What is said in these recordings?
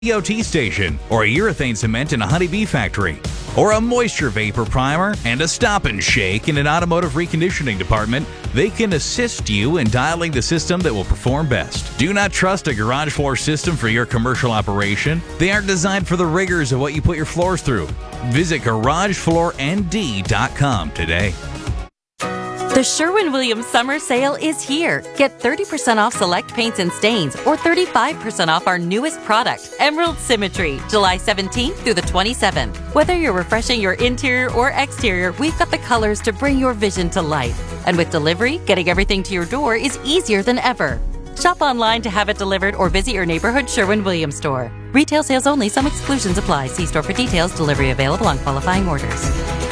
DOT station, or a urethane cement in a honeybee factory, or a moisture vapor primer and a stop and shake in an automotive reconditioning department, they can assist you in dialing the system that will perform best. Do not trust a garage floor system for your commercial operation. They aren't designed for the rigors of what you put your floors through. Visit GarageFloorND.com today. The Sherwin-Williams Summer Sale is here. Get 30% off select paints and stains or 35% off our newest product, Emerald Symmetry, July 17th through the 27th. Whether you're refreshing your interior or exterior, we've got the colors to bring your vision to life. And with delivery, getting everything to your door is easier than ever. Shop online to have it delivered or visit your neighborhood Sherwin-Williams store. Retail sales only. Some exclusions apply. See store for details. Delivery available on qualifying orders.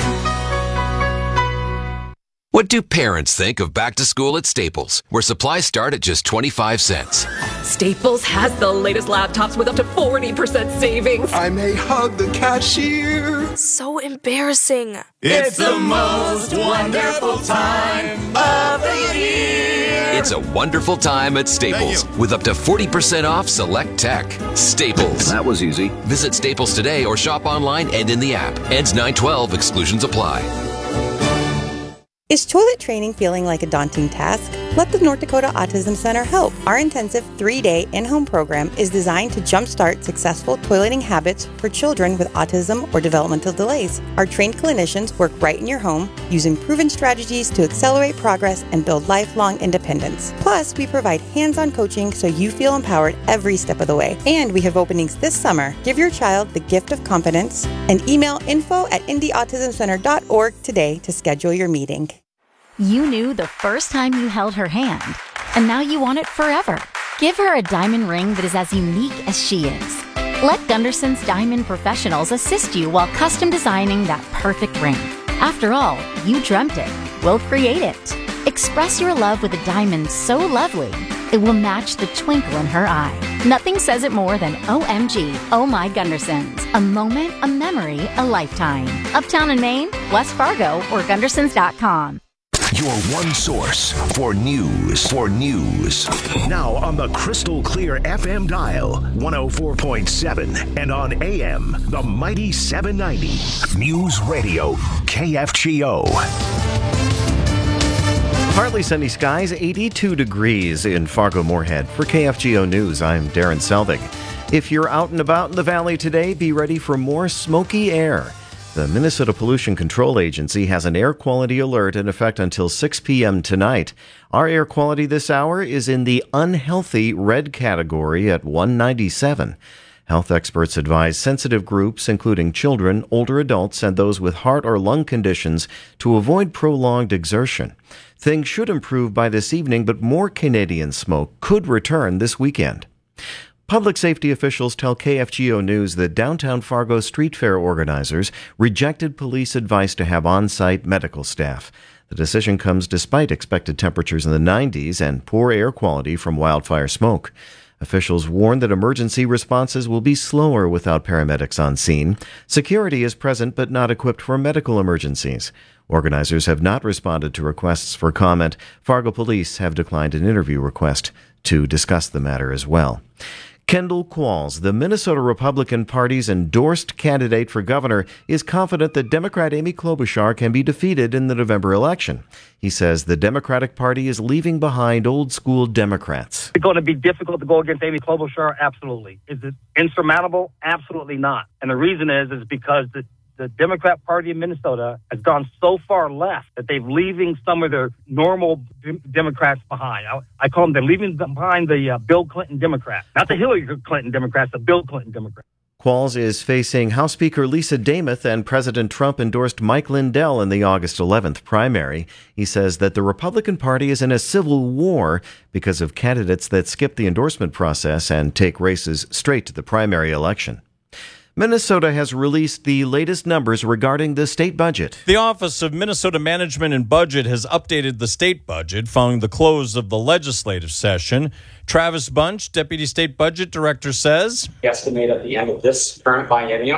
What do parents think of back to school at Staples, where supplies start at just 25 cents? Staples has the latest laptops with up to 40% savings. I may hug the cashier. So embarrassing. It's the most wonderful time of the year. It's a wonderful time at Staples with up to 40% off select tech. Staples. That was easy. Visit Staples today or shop online and in the app. Ends 9/12. Exclusions apply. Is toilet training feeling like a daunting task? Let the North Dakota Autism Center help. Our intensive 3-day in-home program is designed to jumpstart successful toileting habits for children with autism or developmental delays. Our trained clinicians work right in your home, using proven strategies to accelerate progress and build lifelong independence. Plus, we provide hands-on coaching so you feel empowered every step of the way. And we have openings this summer. Give your child the gift of confidence and email info@indyautismcenter.org today to schedule your meeting. You knew the first time you held her hand, and now you want it forever. Give her a diamond ring that is as unique as she is. Let Gunderson's Diamond Professionals assist you while custom designing that perfect ring. After all, you dreamt it. We'll create it. Express your love with a diamond so lovely, it will match the twinkle in her eye. Nothing says it more than OMG, Oh My Gundersons. A moment, a memory, a lifetime. Uptown in Maine, West Fargo, or Gundersons.com. Your one source for news. Now on the crystal clear FM dial, 104.7, and on AM, the mighty 790. News Radio, KFGO. Partly sunny skies, 82 degrees in Fargo-Moorhead. For KFGO News, I'm Darren Selvig. If you're out and about in the valley today, be ready for more smoky air. The Minnesota Pollution Control Agency has an air quality alert in effect until 6 p.m. tonight. Our air quality this hour is in the unhealthy red category at 197. Health experts advise sensitive groups, including children, older adults, and those with heart or lung conditions, to avoid prolonged exertion. Things should improve by this evening, but more Canadian smoke could return this weekend. Public safety officials tell KFGO News that downtown Fargo street fair organizers rejected police advice to have on-site medical staff. The decision comes despite expected temperatures in the 90s and poor air quality from wildfire smoke. Officials warn that emergency responses will be slower without paramedics on scene. Security is present but not equipped for medical emergencies. Organizers have not responded to requests for comment. Fargo police have declined an interview request to discuss the matter as well. Kendall Qualls, the Minnesota Republican Party's endorsed candidate for governor, is confident that Democrat Amy Klobuchar can be defeated in the November election. He says the Democratic Party is leaving behind old-school Democrats. It's going to be difficult to go against Amy Klobuchar? Absolutely. Is it insurmountable? Absolutely not. And the reason is because the Democrat Party in Minnesota has gone so far left that they're leaving some of their normal Democrats behind. I call them, they're leaving behind the Bill Clinton Democrats. Not the Hillary Clinton Democrats, the Bill Clinton Democrats. Qualls is facing House Speaker Lisa Demuth, and President Trump endorsed Mike Lindell in the August 11th primary. He says that the Republican Party is in a civil war because of candidates that skip the endorsement process and take races straight to the primary election. Minnesota has released the latest numbers regarding the state budget. The Office of Minnesota Management and Budget has updated the state budget following the close of the legislative session. Travis Bunch, Deputy State Budget Director, says, We estimate at the end of this current biennium,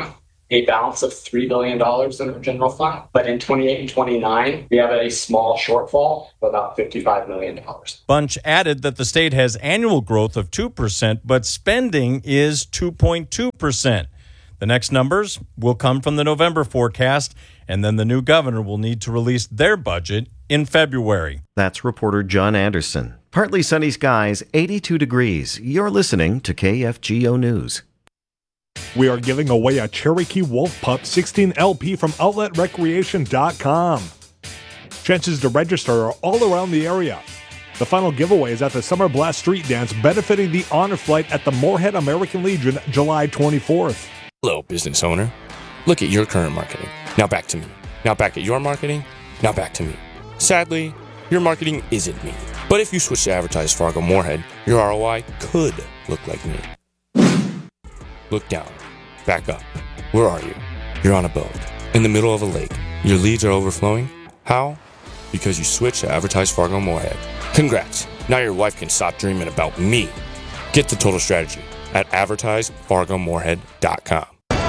a balance of $3 billion in our general fund. But in 28 and 29, we have a small shortfall of about $55 million. Bunch added that the state has annual growth of 2%, but spending is 2.2%. The next numbers will come from the November forecast, and then the new governor will need to release their budget in February. That's reporter John Anderson. Partly sunny skies, 82 degrees. You're listening to KFGO News. We are giving away a Cherokee Wolf Pup 16 LP from OutletRecreation.com. Chances to register are all around the area. The final giveaway is at the Summer Blast Street Dance benefiting the Honor Flight at the Moorhead American Legion, July 24th. Hello, business owner. Look at your current marketing. Now back to me. Now back at your marketing. Now back to me. Sadly, your marketing isn't me. But if you switch to Advertise Fargo Moorhead, your ROI could look like me. Look down. Back up. Where are you? You're on a boat. In the middle of a lake. Your leads are overflowing. How? Because you switched to Advertise Fargo Moorhead. Congrats. Now your wife can stop dreaming about me. Get the total strategy at advertisefargomoorhead.com.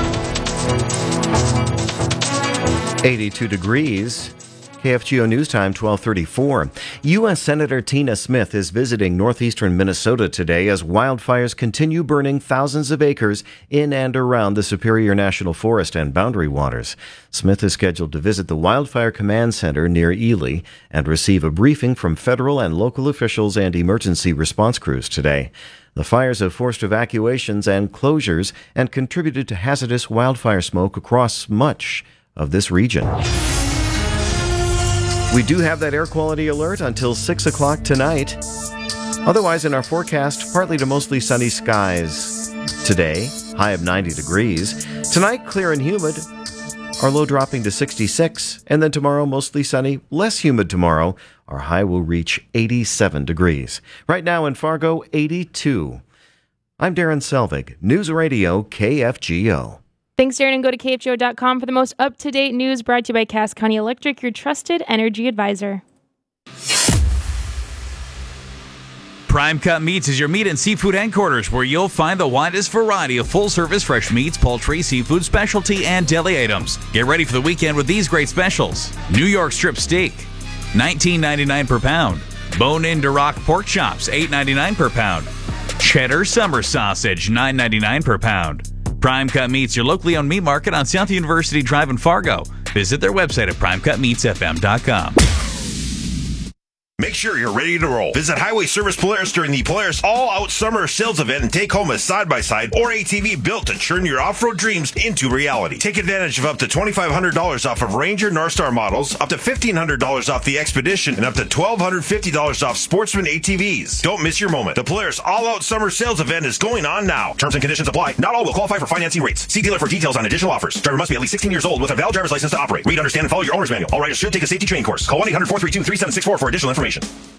82 degrees. KFGO News Time, 1234. U.S. Senator Tina Smith is visiting northeastern Minnesota today as wildfires continue burning thousands of acres in and around the Superior National Forest and Boundary Waters. Smith is scheduled to visit the Wildfire Command Center near Ely and receive a briefing from federal and local officials and emergency response crews today. The fires have forced evacuations and closures and contributed to hazardous wildfire smoke across much of this region. We do have that air quality alert until 6 o'clock tonight. Otherwise, in our forecast, partly to mostly sunny skies today, high of 90 degrees. Tonight, clear and humid, our low dropping to 66. And then tomorrow, mostly sunny, less humid tomorrow. Our high will reach 87 degrees. Right now in Fargo, 82. I'm Darren Selvig, News Radio KFGO. Thanks, Darren, and go to KFGO.com for the most up-to-date news brought to you by Cass County Electric, your trusted energy advisor. Prime Cut Meats is your meat and seafood headquarters where you'll find the widest variety of full-service fresh meats, poultry, seafood, specialty, and deli items. Get ready for the weekend with these great specials. New York strip steak, $19.99 per pound. Bone-in Duroc pork chops, $8.99 per pound. Cheddar summer sausage, $9.99 per pound. Prime Cut Meats, your locally owned meat market on South University Drive in Fargo. Visit their website at primecutmeatsfm.com. Make sure you're ready to roll. Visit Highway Service Polaris during the Polaris All-Out Summer Sales Event and take home a side-by-side or ATV built to turn your off-road dreams into reality. Take advantage of up to $2,500 off of Ranger Northstar models, up to $1,500 off the Expedition, and up to $1,250 off Sportsman ATVs. Don't miss your moment. The Polaris All-Out Summer Sales Event is going on now. Terms and conditions apply. Not all will qualify for financing rates. See dealer for details on additional offers. Driver must be at least 16 years old with a valid driver's license to operate. Read, understand, and follow your owner's manual. All riders should take a safety training course. Call 1-800-432-3764 for additional information.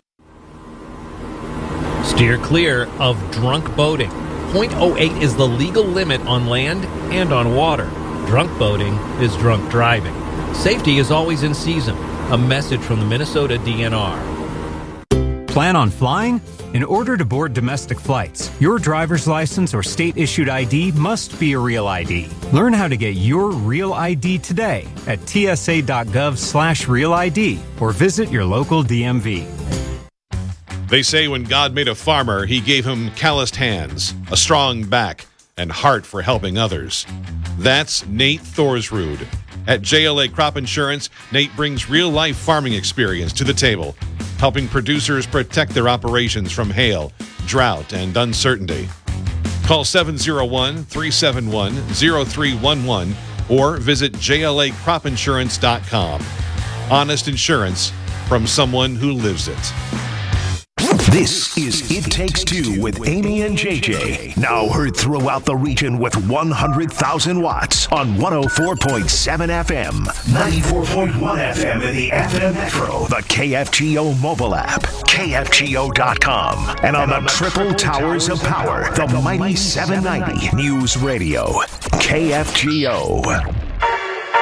Steer clear of drunk boating. .08 is the legal limit on land and on water. Drunk boating is drunk driving. Safety is always in season. A message from the Minnesota DNR. Plan on flying? In order to board domestic flights, your driver's license or state-issued ID must be a real ID. Learn how to get your real ID today at tsa.gov/real ID or visit your local DMV. They say when God made a farmer, he gave him calloused hands, a strong back, and heart for helping others. That's Nate Thorsrud. At JLA Crop Insurance, Nate brings real-life farming experience to the table, helping producers protect their operations from hail, drought, and uncertainty. Call 701-371-0311 or visit JLACropInsurance.com. Honest insurance from someone who lives it. This is It Takes Two with Amy and JJ. Now heard throughout the region with 100,000 watts on 104.7 FM, 94.1 FM in the FM Metro, the KFGO mobile app, KFGO.com, and on the triple towers of power, the mighty 790 News Radio, KFGO.